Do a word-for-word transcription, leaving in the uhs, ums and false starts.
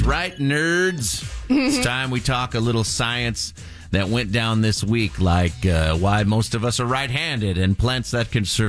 right, nerds? It's time we talk a little science that went down this week, like uh, why most of us are right-handed and plants that can survive